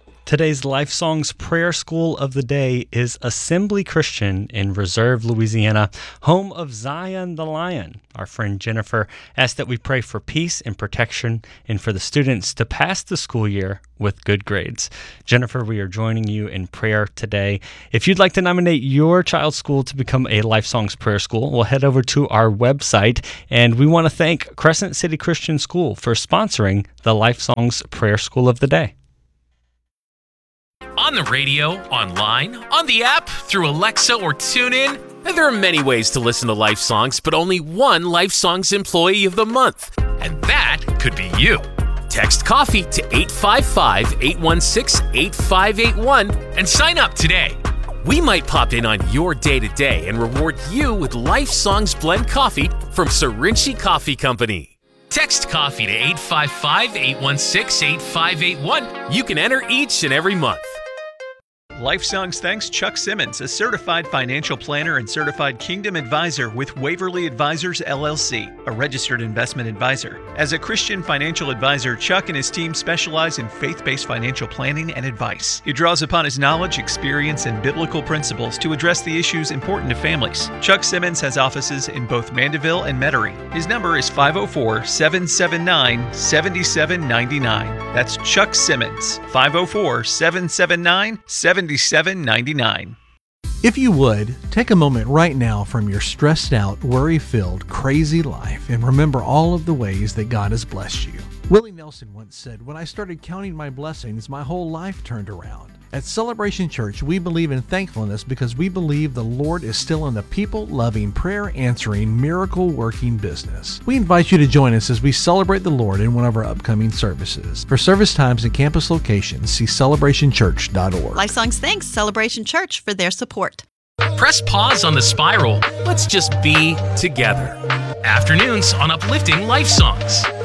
Today's Life Songs Prayer School of the Day is Assembly Christian in Reserve, Louisiana, home of Zion the Lion. Our friend Jennifer asked that we pray for peace and protection and for the students to pass the school year with good grades. Jennifer, we are joining you in prayer today. If you'd like to nominate your child's school to become a Life Songs Prayer School, we'll head over to our website, and we want to thank Crescent City Christian School for sponsoring the Life Songs Prayer School of the Day. On the radio, online, on the app, through Alexa or TuneIn. There are many ways to listen to Life Songs, but only one Life Songs Employee of the Month. And that could be you. Text COFFEE to 855-816-8581 and sign up today. We might pop in on your day-to-day and reward you with Life Songs Blend Coffee from Serinci Coffee Company. Text COFFEE to 855-816-8581. You can enter each and every month. Life Songs thanks Chuck Simmons, a certified financial planner and certified Kingdom advisor with Waverly Advisors, LLC, a registered investment advisor. As a Christian financial advisor, Chuck and his team specialize in faith-based financial planning and advice. He draws upon his knowledge, experience, and biblical principles to address the issues important to families. Chuck Simmons has offices in both Mandeville and Metairie. His number is 504-779-7799. That's Chuck Simmons, 504-779-7799. If you would, take a moment right now from your stressed out, worry-filled, crazy life and remember all of the ways that God has blessed you. Willie Nelson once said, "When I started counting my blessings, my whole life turned around." At Celebration Church, we believe in thankfulness because we believe the Lord is still in the people-loving, prayer-answering, miracle-working business. We invite you to join us as we celebrate the Lord in one of our upcoming services. For service times and campus locations, see celebrationchurch.org. Life Songs thanks Celebration Church for their support. Press pause on the spiral. Let's just be together. Afternoons on Uplifting Life Songs.